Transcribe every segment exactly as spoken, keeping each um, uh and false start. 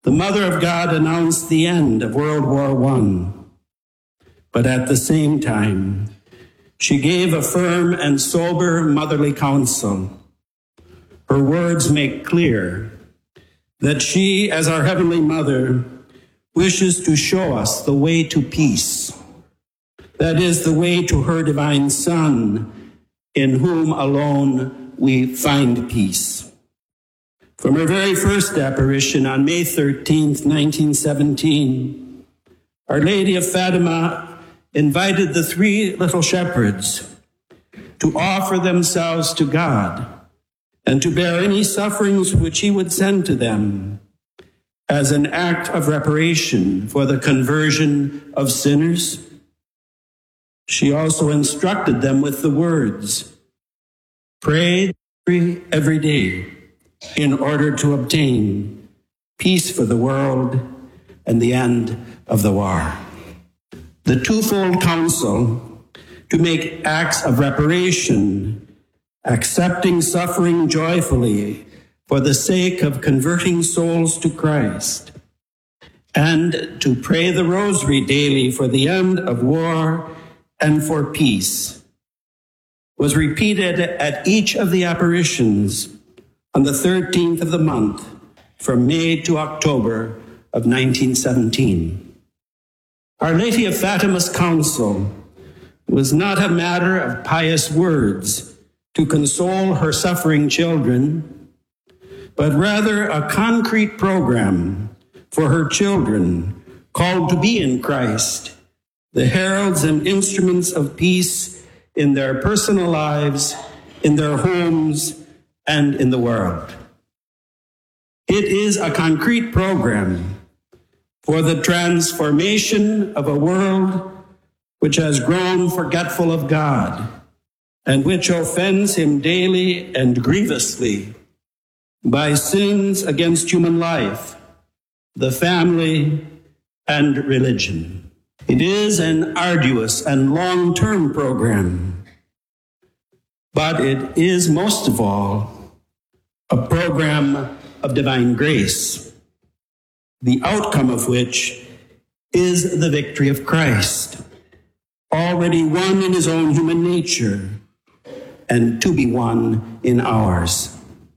the Mother of God announced the end of World War One, but at the same time, she gave a firm and sober motherly counsel. Her words make clear that she, as our Heavenly Mother, wishes to show us the way to peace. That is, the way to her divine Son, in whom alone we find peace. From her very first apparition on May thirteenth, nineteen seventeen, Our Lady of Fatima invited the three little shepherds to offer themselves to God and to bear any sufferings which he would send to them as an act of reparation for the conversion of sinners. She also instructed them with the words, "Pray every day in order to obtain peace for the world and the end of the war." The twofold counsel to make acts of reparation, accepting suffering joyfully for the sake of converting souls to Christ, and to pray the rosary daily for the end of war and for peace, was repeated at each of the apparitions on the thirteenth of the month from May to October of nineteen seventeen. Our Lady of Fatima's counsel was not a matter of pious words to console her suffering children, but rather a concrete program for her children called to be in Christ, the heralds and instruments of peace in their personal lives, in their homes, and in the world. It is a concrete program for the transformation of a world which has grown forgetful of God and which offends him daily and grievously by sins against human life, the family, and religion. It is an arduous and long-term program, but it is most of all a program of divine grace, the outcome of which is the victory of Christ, already won in his own human nature and to be won in ours.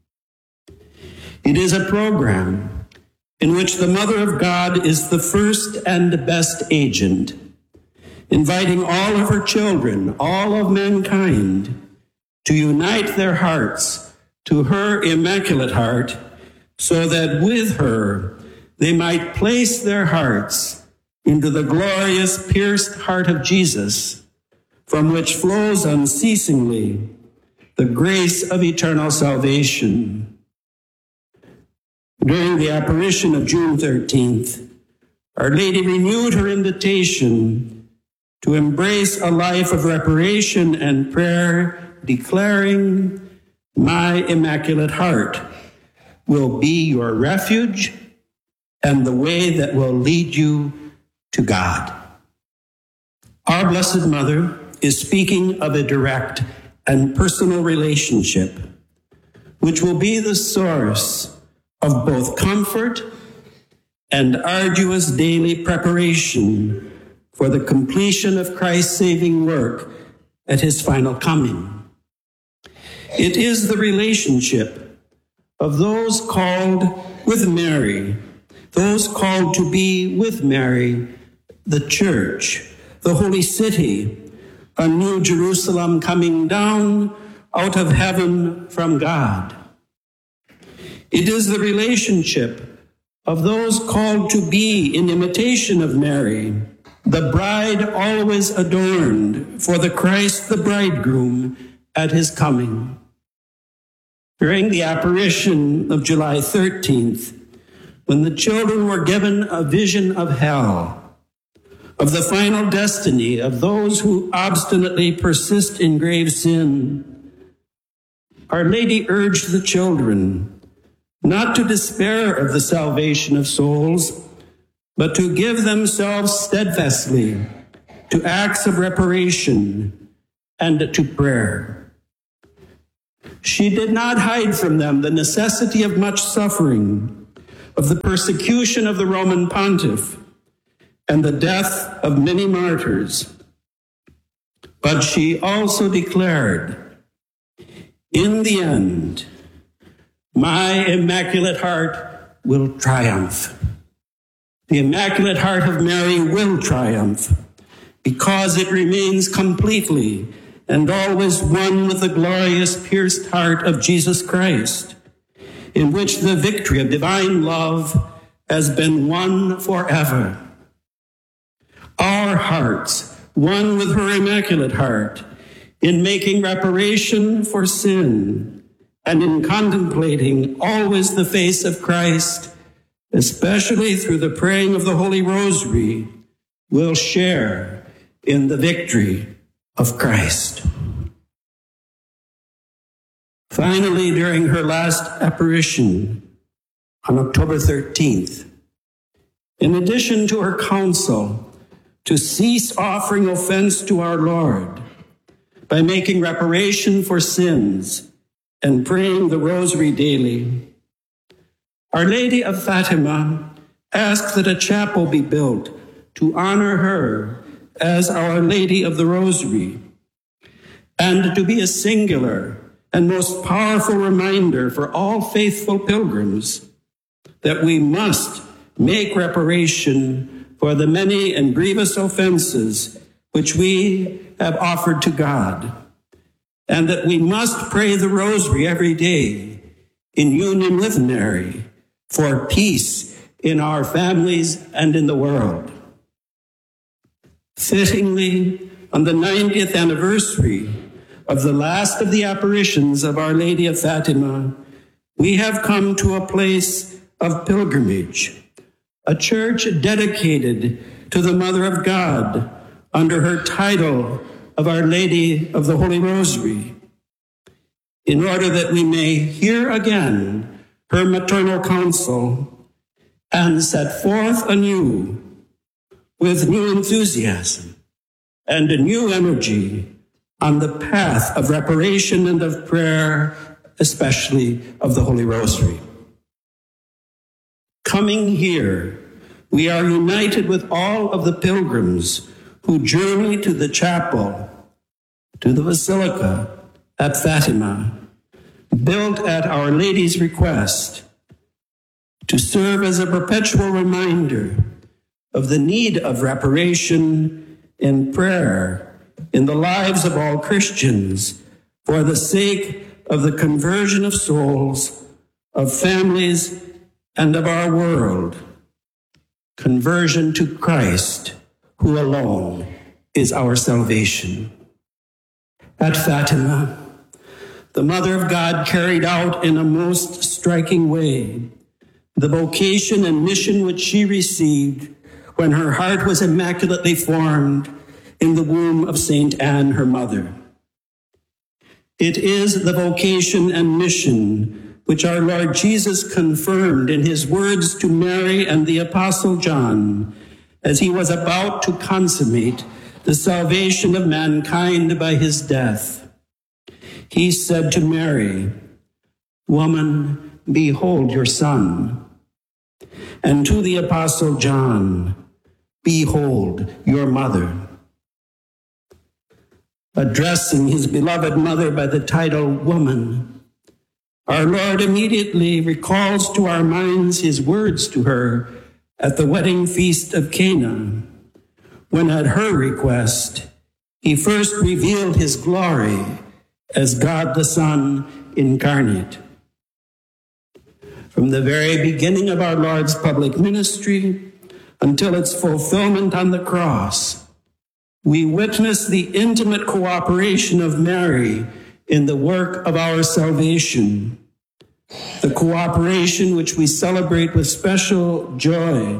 It is a program in which the Mother of God is the first and best agent, inviting all of her children, all of mankind, to unite their hearts to her Immaculate Heart, so that with her they might place their hearts into the glorious pierced heart of Jesus, from which flows unceasingly the grace of eternal salvation. During the apparition of June thirteenth, Our Lady renewed her invitation to embrace a life of reparation and prayer, declaring, "My Immaculate Heart will be your refuge and the way that will lead you to God." Our Blessed Mother is speaking of a direct and personal relationship, which will be the source of both comfort and arduous daily preparation for the completion of Christ's saving work at his final coming. It is the relationship of those called with Mary, those called to be with Mary, the church, the holy city, a new Jerusalem coming down out of heaven from God. It is the relationship of those called to be in imitation of Mary, the bride always adorned for the Christ the bridegroom at his coming. During the apparition of July thirteenth, when the children were given a vision of hell, of the final destiny of those who obstinately persist in grave sin, Our Lady urged the children not to despair of the salvation of souls, but to give themselves steadfastly to acts of reparation and to prayer. She did not hide from them the necessity of much suffering, of the persecution of the Roman pontiff and the death of many martyrs. But she also declared, "In the end, my Immaculate Heart will triumph." The Immaculate Heart of Mary will triumph because it remains completely and always one with the glorious pierced heart of Jesus Christ, in which the victory of divine love has been won forever. Our hearts, one with her Immaculate Heart, in making reparation for sin and in contemplating always the face of Christ, especially through the praying of the Holy Rosary, will share in the victory of Christ. Finally, during her last apparition on October thirteenth, in addition to her counsel to cease offering offense to our Lord by making reparation for sins and praying the Rosary daily, Our Lady of Fatima asked that a chapel be built to honor her as Our Lady of the Rosary, and to be a singular and most powerful reminder for all faithful pilgrims that we must make reparation for the many and grievous offenses which we have offered to God, and that we must pray the Rosary every day in union with Mary for peace in our families and in the world. Fittingly, on the ninetieth anniversary of the last of the apparitions of Our Lady of Fatima, we have come to a place of pilgrimage, a church dedicated to the Mother of God under her title of Our Lady of the Holy Rosary, in order that we may hear again her maternal counsel and set forth anew with new enthusiasm and a new energy on the path of reparation and of prayer, especially of the Holy Rosary. Coming here, we are united with all of the pilgrims who journey to the chapel, to the Basilica at Fatima, built at Our Lady's request, to serve as a perpetual reminder of the need of reparation and prayer in the lives of all Christians for the sake of the conversion of souls, of families, and of our world. Conversion to Christ, who alone is our salvation. At Fatima, the Mother of God carried out in a most striking way the vocation and mission which she received when her heart was immaculately formed in the womb of Saint Anne, her mother. It is the vocation and mission which our Lord Jesus confirmed in his words to Mary and the Apostle John as he was about to consummate the salvation of mankind by his death. He said to Mary, "Woman, behold your son." And to the Apostle John, "Behold your mother." Addressing his beloved mother by the title woman, our Lord immediately recalls to our minds his words to her at the wedding feast of Cana, when at her request, he first revealed his glory as God the Son incarnate. From the very beginning of our Lord's public ministry until its fulfillment on the cross, we witness the intimate cooperation of Mary in the work of our salvation, the cooperation which we celebrate with special joy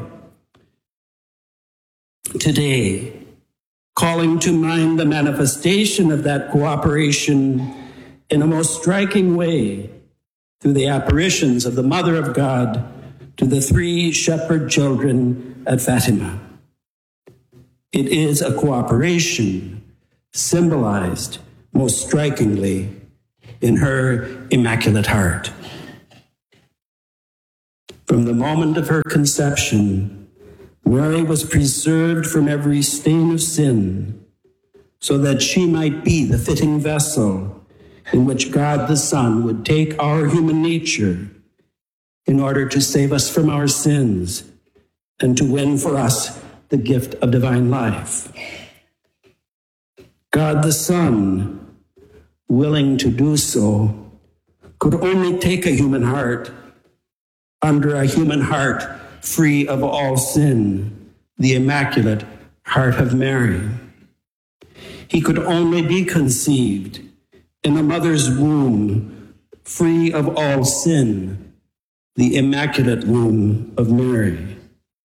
today, calling to mind the manifestation of that cooperation in a most striking way through the apparitions of the Mother of God to the three shepherd children at Fatima. It is a cooperation symbolized most strikingly in her Immaculate Heart. From the moment of her conception, Mary was preserved from every stain of sin, so that she might be the fitting vessel in which God the Son would take our human nature in order to save us from our sins and to win for us the gift of divine life. God the Son, willing to do so, could only take a human heart under a human heart free of all sin, the Immaculate Heart of Mary. He could only be conceived in a mother's womb, free of all sin, the Immaculate Womb of Mary.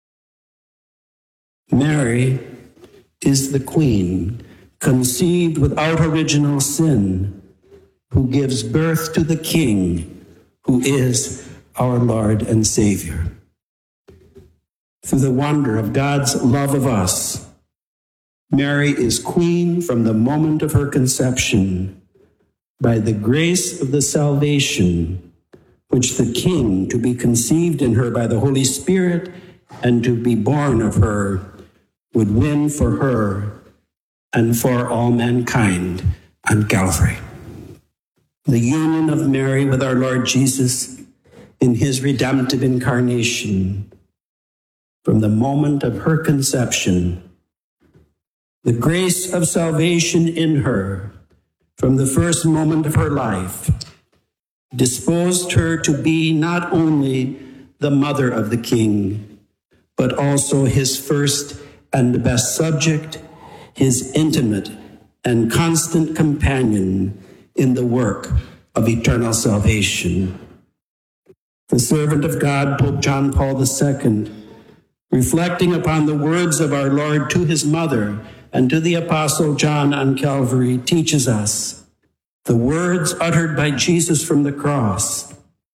Mary is the Queen, conceived without original sin, who gives birth to the King, who is our Lord and Savior. Through the wonder of God's love of us, Mary is Queen from the moment of her conception, by the grace of the salvation which the King, to be conceived in her by the Holy Spirit and to be born of her, would win for her and for all mankind on Calvary. The union of Mary with our Lord Jesus in his redemptive incarnation, from the moment of her conception, the grace of salvation in her from the first moment of her life disposed her to be not only the mother of the King, but also his first and best subject, his intimate and constant companion in the work of eternal salvation. The servant of God, Pope John Paul the Second, reflecting upon the words of our Lord to his mother and to the Apostle John on Calvary, teaches us the words uttered by Jesus from the cross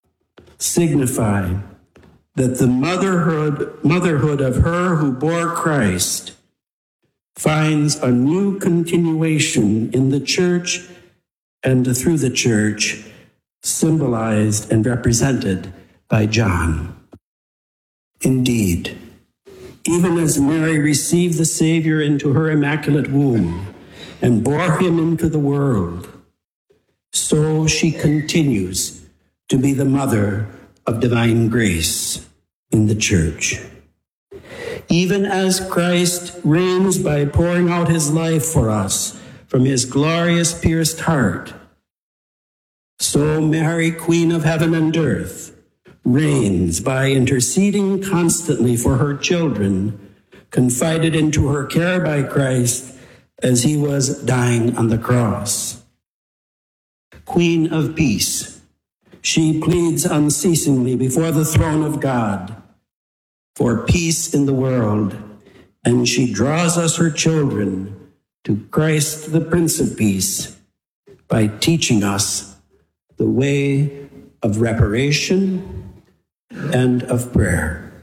signify that the motherhood, motherhood of her who bore Christ finds a new continuation in the church and through the church, symbolized and represented by John. Indeed, even as Mary received the Savior into her immaculate womb and bore him into the world, so she continues to be the mother of divine grace in the church. Even as Christ reigns by pouring out his life for us from his glorious pierced heart, so Mary, Queen of heaven and earth, reigns by interceding constantly for her children, confided into her care by Christ as he was dying on the cross. Queen of peace, she pleads unceasingly before the throne of God for peace in the world, and she draws us, her children, to Christ, the Prince of Peace, by teaching us the way of reparation and of prayer.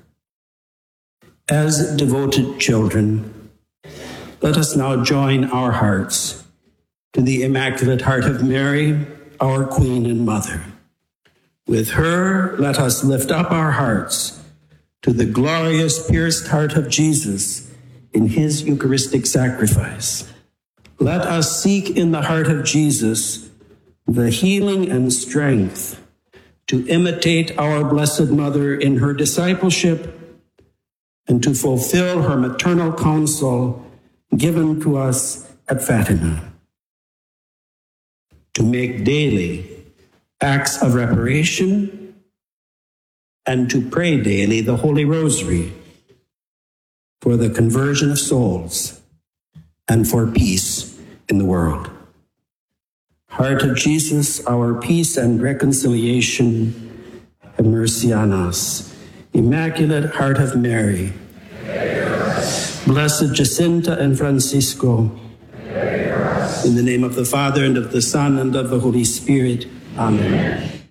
As devoted children, let us now join our hearts to the Immaculate Heart of Mary, our Queen and Mother. With her, let us lift up our hearts to the glorious pierced heart of Jesus in his Eucharistic sacrifice. Let us seek in the heart of Jesus the healing and strength to imitate our Blessed Mother in her discipleship and to fulfill her maternal counsel given to us at Fatima. To make daily acts of reparation and to pray daily the Holy Rosary for the conversion of souls and for peace in the world. Heart of Jesus, our peace and reconciliation, have mercy on us. Immaculate Heart of Mary, Blessed Jacinta and Francisco, in the name of the Father, and of the Son, and of the Holy Spirit. Amen.